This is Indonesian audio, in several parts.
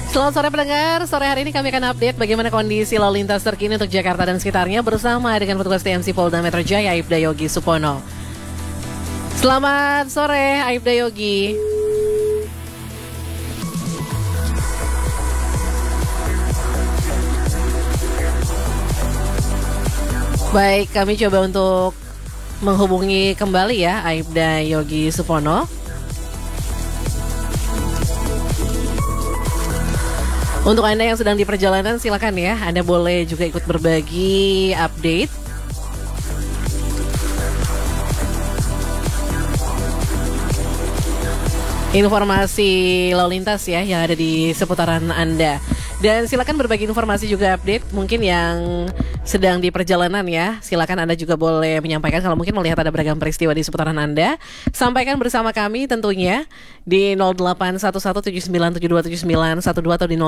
Selamat sore pendengar, sore hari ini kami akan update bagaimana kondisi lalu lintas terkini untuk Jakarta dan sekitarnya bersama dengan petugas TMC Polda Metro Jaya Aibda Yogi Supono. Selamat sore Aibda Yogi. Baik, kami coba untuk menghubungi kembali ya Aibda Yogi Supono. Untuk Anda yang sedang di perjalanan silakan ya, Anda boleh juga ikut berbagi update. Informasi lalu lintas ya yang ada di seputaran Anda. Dan silakan berbagi informasi juga update mungkin yang sedang di perjalanan ya. Silakan Anda juga boleh menyampaikan kalau mungkin melihat ada beragam peristiwa di seputaran Anda. Sampaikan bersama kami tentunya di 081179727912 atau di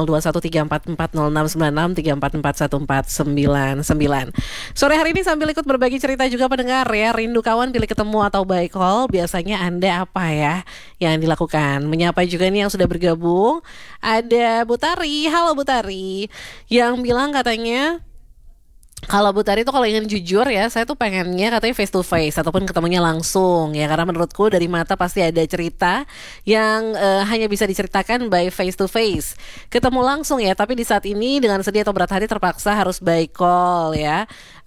0213440696 3441449. Sore hari ini sambil ikut berbagi cerita juga pendengar ya. Rindu kawan pilih ketemu atau by call. Biasanya Anda apa ya yang dilakukan? Menyapa juga nih yang sudah bergabung. Ada Bu Tari. Halo Bu Tari. Yang bilang katanya kalau Bu Tari tuh kalau ingin jujur ya, saya tuh pengennya katanya face to face ataupun ketemunya langsung ya, karena menurutku dari mata pasti ada cerita yang hanya bisa diceritakan by face to face. Ketemu langsung ya, tapi di saat ini dengan sedih atau berat hati terpaksa harus by call ya.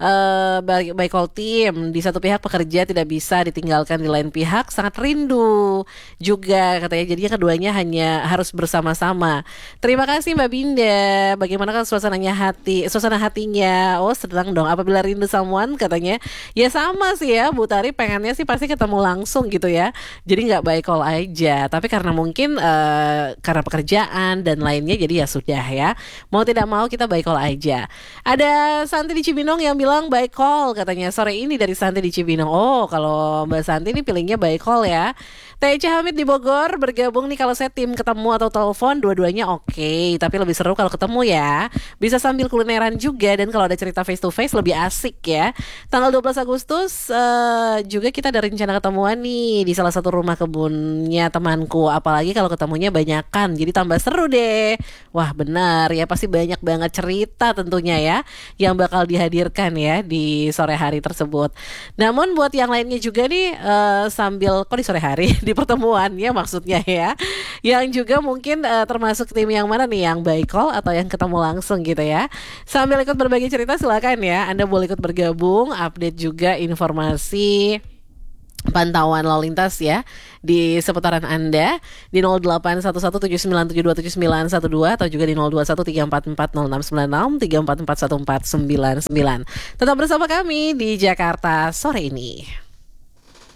By call tim. Di satu pihak pekerja tidak bisa ditinggalkan, di lain pihak sangat rindu juga katanya. Jadinya keduanya hanya harus bersama-sama. Terima kasih Mbak Binda. Bagaimana kan suasana hatinya? Oh, sedang dong apabila rindu someone katanya. Ya sama sih ya Bu Tari, pengennya sih pasti ketemu langsung gitu ya. Jadi gak by call aja. Tapi karena mungkin karena pekerjaan dan lainnya, jadi ya sudah ya, mau tidak mau kita by call aja. Ada Santi di Cibinong yang bilang by call katanya sore ini dari Santi di Cibinong. Oh, kalau Mbak Santi ini pilihnya by call ya. TC Hamid di Bogor bergabung nih, kalau saya tim ketemu atau telepon dua-duanya oke, tapi lebih seru kalau ketemu ya. Bisa sambil kulineran juga, dan kalau ada cerita face to face lebih asik ya. Tanggal 12 Agustus juga kita ada rencana ketemuan nih di salah satu rumah kebunnya temanku. Apalagi kalau ketemunya banyakan, jadi tambah seru deh. Wah benar ya, pasti banyak banget cerita tentunya ya yang bakal dihadirkan ya di sore hari tersebut. Namun buat yang lainnya juga nih sambil di sore hari di pertemuan ya maksudnya ya, yang juga mungkin termasuk tim yang mana nih, yang by call atau yang ketemu langsung gitu ya. Sambil ikut berbagi cerita silakan ya, Anda boleh ikut bergabung, update juga informasi pantauan lalu lintas ya di seputaran Anda di 081179727912 atau juga di 0213440696 3441449. Tetap bersama kami di Jakarta sore ini.